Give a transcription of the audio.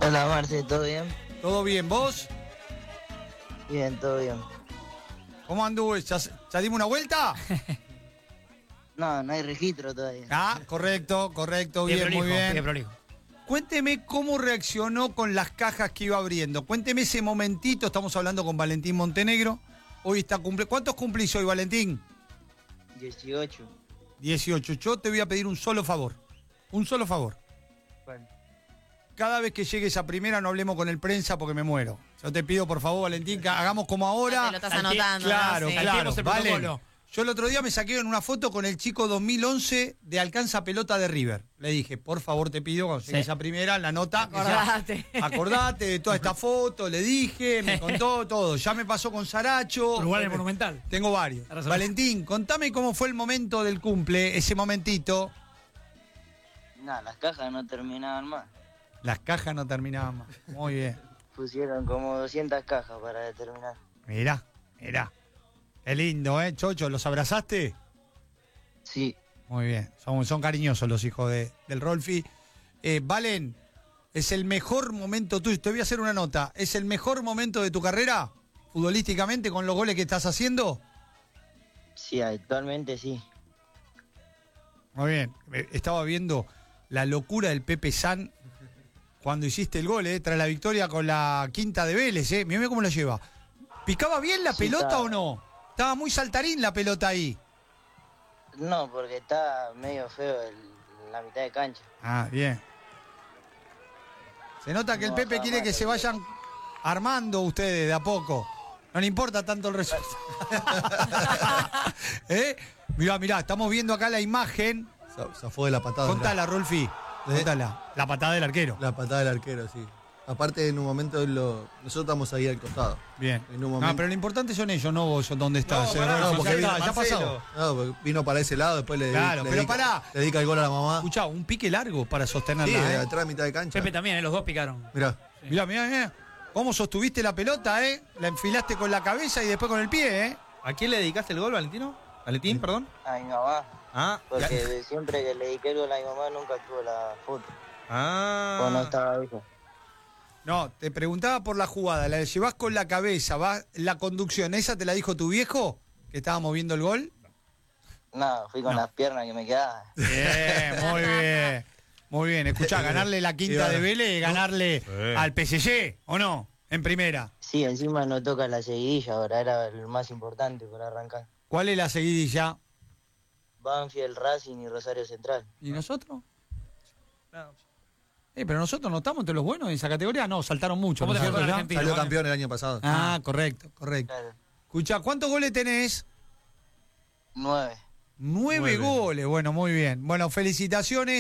Hola Marce, ¿todo bien? ¿Todo bien? ¿Vos? Bien, todo bien. ¿Cómo anduvo? ¿Ya dimos una vuelta? No, no hay registro todavía. Ah, correcto, bien, muy bien. Prolijo. Cuénteme cómo reaccionó con las cajas que iba abriendo. Cuénteme ese momentito. Estamos hablando con Valentín Montenegro. Hoy está ¿Cuántos cumplís hoy, Valentín? 18. 18. Yo te voy a pedir un solo favor. Un solo favor. Bueno, Cada vez que llegues a primera no hablemos con el prensa porque me muero. Yo te pido, por favor, Valentín, que hagamos como ahora. Te lo estás anotando. Claro, ¿no? Sí. claro. el Valen. protocolo. Yo el otro día me saqué en una foto con el chico 2011 de Alcanza Pelota de River. Le dije, por favor, te pido, cuando llegues a primera, la nota. Acordate. Acordate de toda esta foto, le dije, me contó todo. Ya me pasó con Saracho. Uruguay es Monumental. Tengo varios. Ahora se- Valentín, contame cómo fue el momento del cumple, ese momentito. nada, las cajas no terminaban más. Las cajas no terminaban más. Muy bien. Pusieron como 200 cajas para terminar. Mirá. Qué lindo, ¿eh? Chocho, ¿los abrazaste? Sí, Muy bien. Son cariñosos los hijos del Rolfi. Valen, ¿es el mejor momento tuyo? Te voy a hacer una nota. ¿Es el mejor momento de tu carrera, futbolísticamente, con los goles que estás haciendo? sí, actualmente sí. Muy bien. Estaba viendo la locura del Pepe San cuando hiciste el gol, tras la victoria con la quinta de Vélez. Mirá cómo lo lleva. ¿Picaba bien la Sí, pelota estaba. o no? Estaba muy saltarín la pelota ahí. No, porque está medio feo la mitad de cancha. Ah, bien. Se nota que el No, Pepe quiere jamás, que se vayan armando ustedes de a poco. No le importa tanto el resultado. Mirá, estamos viendo acá la imagen. Zafó de la patada. Contala, Rolfi. Contala. La patada del arquero. La patada del arquero, sí. Aparte, en un momento, nosotros estamos ahí al costado. Bien. En un momento. No, pero lo importante son ellos, no vos, donde estás. pará, Rolfi, porque ya vino está, ya pasó. No, porque vino para ese lado, después le, Claro, le pero dedica, pará. le dedica el gol a la mamá. Escuchá, un pique largo para Sí, sostenerla. de atrás, mitad de cancha. Pepe también, los dos picaron. Mirá. Mirá. ¿Cómo sostuviste la pelota, La enfilaste con la cabeza y después con el pie, ¿A quién le dedicaste el gol, Valentino? Valentín, perdón. A mi mamá, Ah, porque siempre que le dediqué el gol a mi mamá nunca tuvo la foto. O no ah. estaba ella. No, te preguntaba por la jugada. ¿La llevás con la cabeza? ¿La conducción? ¿Esa te la dijo tu viejo? ¿Que estaba moviendo el gol? No, fui con las piernas que me quedaban. Bien, muy bien. Muy bien. Escuchá, ganarle la quinta de Vélez y ganarle al PSG, ¿o no? En primera. Sí, encima no toca la seguidilla ahora, era lo más importante para arrancar. ¿Cuál es la seguidilla? Banfield, Racing y Rosario Central. ¿Y nosotros? Pero nosotros no estamos entre los buenos en esa categoría. No, saltaron mucho. ¿Cómo te fue nosotros, con ¿ya? Argentina? Salió Bueno. campeón el año pasado. Ah, correcto. Claro, Escuchá, ¿cuántos goles tenés? 9. 9 goles. Bueno, muy bien. Bueno, felicitaciones.